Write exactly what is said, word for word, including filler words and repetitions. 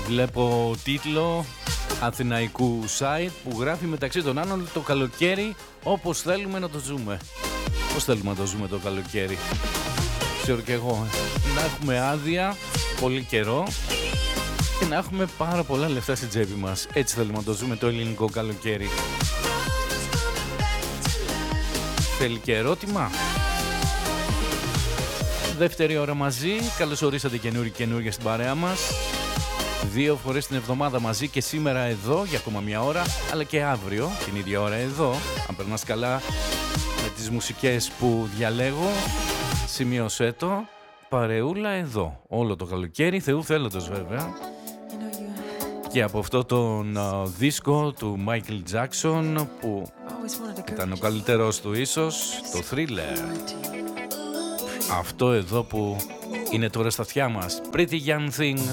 Βλέπω τίτλο αθηναϊκού site που γράφει μεταξύ των άλλων το καλοκαίρι όπως θέλουμε να το ζούμε. Πώς θέλουμε να το ζούμε το καλοκαίρι? Ξέρω και εγώ. Να έχουμε άδεια πολύ καιρό και να έχουμε πάρα πολλά λεφτά στην τσέπη μας. Έτσι θέλουμε να το ζούμε το ελληνικό καλοκαίρι. Θέλει και ερώτημα. Δεύτερη ώρα μαζί. Καλώς ορίσατε καινούριοι καινούργια στην παρέα μας. Δύο φορές την εβδομάδα μαζί και σήμερα εδώ για ακόμα μια ώρα, αλλά και αύριο την ίδια ώρα εδώ. Αν περνάς καλά με τις μουσικές που διαλέγω, σημείωσέ το. Παρεούλα εδώ. Όλο το καλοκαίρι, Θεού θέλοντος βέβαια. Και από αυτό τον uh, δίσκο του Michael Jackson που ήταν ο καλύτερος του ίσως, το Thriller. Αυτό εδώ που είναι τώρα στα αυτιά μας. Pretty Young Thing.